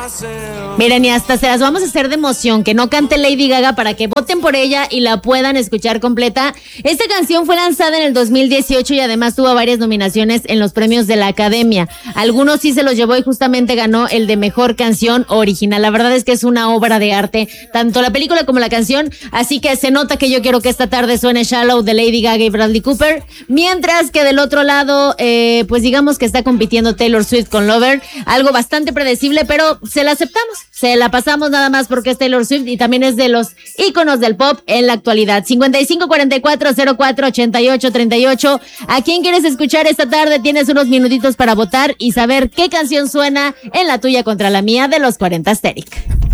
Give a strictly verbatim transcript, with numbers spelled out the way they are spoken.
Miren, y hasta se las vamos a hacer de emoción, que no cante Lady Gaga para que voten por ella y la puedan escuchar completa. Esta canción fue lanzada en el dos mil dieciocho y además tuvo varias nominaciones en los premios de la Academia. Algunos sí se los llevó y justamente ganó el de Mejor Canción Original. La verdad es que es una obra de arte, tanto la película como la canción, así que se nota que yo quiero que esta tarde suene Shallow de Lady Gaga y Bradley Cooper, mientras que del otro lado, eh, pues digamos que está compitiendo Taylor Swift con Lover, algo bastante predecible, pero se la aceptamos, se la pasamos nada más porque es Taylor Swift y también es de los íconos del pop en la actualidad. cincuenta y cinco cuarenta y cuatro cero cuatro ochenta y ocho treinta y ocho. ¿A quién quieres escuchar esta tarde? Tienes unos minutitos para votar y saber qué canción suena en la tuya contra la mía de los cuarenta Asteric.